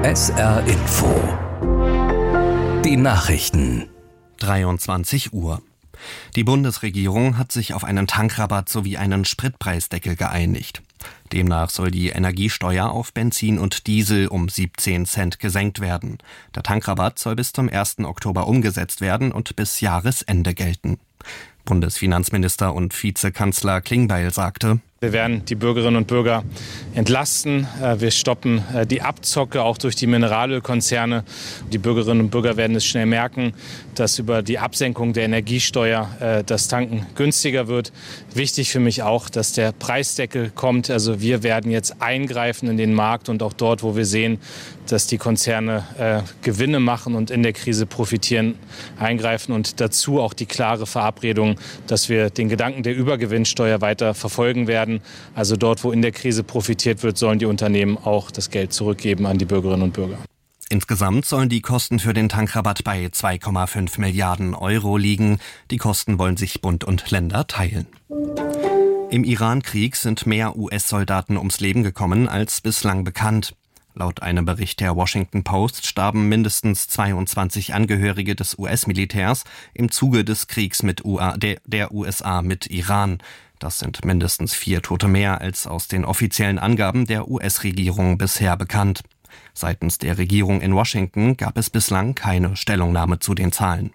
SR Info. Die Nachrichten. 23 Uhr. Die Bundesregierung hat sich auf einen Tankrabatt sowie einen Spritpreisdeckel geeinigt. Demnach soll die Energiesteuer auf Benzin und Diesel um 17 Cent gesenkt werden. Der Tankrabatt soll bis zum 1. Oktober umgesetzt werden und bis Jahresende gelten. Bundesfinanzminister und Vizekanzler Klingbeil sagte: Wir werden die Bürgerinnen und Bürger entlasten. Wir stoppen die Abzocke auch durch die Mineralölkonzerne. Die Bürgerinnen und Bürger werden es schnell merken, dass über die Absenkung der Energiesteuer das Tanken günstiger wird. Wichtig für mich auch, dass der Preisdeckel kommt. Also wir werden jetzt eingreifen in den Markt und auch dort, wo wir sehen, dass die Konzerne Gewinne machen und in der Krise profitieren, eingreifen. Und dazu auch die klare Verabredung, dass wir den Gedanken der Übergewinnsteuer weiter verfolgen werden. Also dort, wo in der Krise profitiert wird, sollen die Unternehmen auch das Geld zurückgeben an die Bürgerinnen und Bürger. Insgesamt sollen die Kosten für den Tankrabatt bei 2,5 Milliarden Euro liegen. Die Kosten wollen sich Bund und Länder teilen. Im Iran-Krieg sind mehr US-Soldaten ums Leben gekommen als bislang bekannt. Laut einem Bericht der Washington Post starben mindestens 22 Angehörige des US-Militärs im Zuge des Kriegs der USA mit Iran. Das sind mindestens 4 Tote mehr als aus den offiziellen Angaben der US-Regierung bisher bekannt. Seitens der Regierung in Washington gab es bislang keine Stellungnahme zu den Zahlen.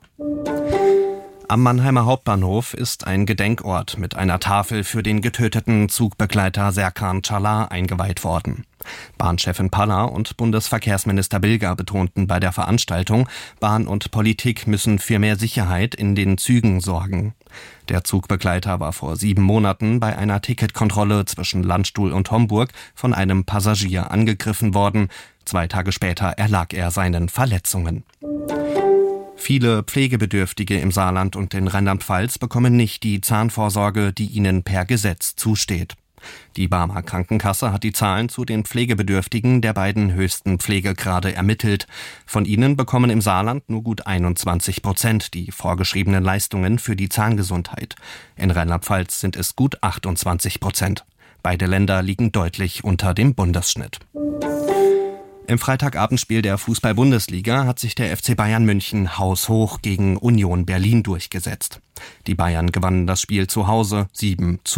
Am Mannheimer Hauptbahnhof ist ein Gedenkort mit einer Tafel für den getöteten Zugbegleiter Serkan Çalar eingeweiht worden. Bahnchefin Paller und Bundesverkehrsminister Bilger betonten bei der Veranstaltung, Bahn und Politik müssen für mehr Sicherheit in den Zügen sorgen. Der Zugbegleiter war vor 7 Monaten bei einer Ticketkontrolle zwischen Landstuhl und Homburg von einem Passagier angegriffen worden. 2 Tage später erlag er seinen Verletzungen. Viele Pflegebedürftige im Saarland und in Rheinland-Pfalz bekommen nicht die Zahnvorsorge, die ihnen per Gesetz zusteht. Die Barmer Krankenkasse hat die Zahlen zu den Pflegebedürftigen der beiden höchsten Pflegegrade ermittelt. Von ihnen bekommen im Saarland nur gut 21% die vorgeschriebenen Leistungen für die Zahngesundheit. In Rheinland-Pfalz sind es gut 28%. Beide Länder liegen deutlich unter dem Bundesschnitt. Im Freitagabendspiel der Fußball-Bundesliga hat sich der FC Bayern München haushoch gegen Union Berlin durchgesetzt. Die Bayern gewannen das Spiel zu Hause 7:0.